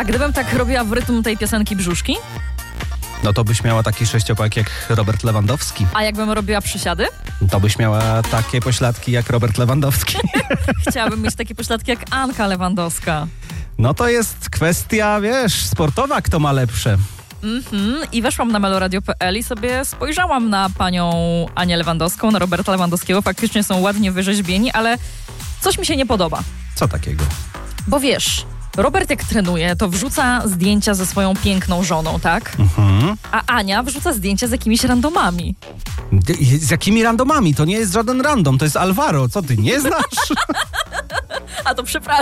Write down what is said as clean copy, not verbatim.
A gdybym tak robiła w rytm tej piosenki brzuszki? No to byś miała taki sześciopak jak Robert Lewandowski. A jakbym robiła przysiady? To byś miała takie pośladki jak Robert Lewandowski. Chciałabym mieć takie pośladki jak Anka Lewandowska. No to jest kwestia, wiesz, sportowa, kto ma lepsze. I weszłam na meloradio.pl i sobie spojrzałam na panią Anię Lewandowską, na Roberta Lewandowskiego. Faktycznie są ładnie wyrzeźbieni, ale coś mi się nie podoba. Co takiego? Bo wiesz, Robert jak trenuje, to wrzuca zdjęcia ze swoją piękną żoną, tak? A Ania wrzuca zdjęcia z jakimiś randomami. Z jakimi randomami? To nie jest żaden random, to jest Alvaro. Co ty, nie znasz? A to przepraszam.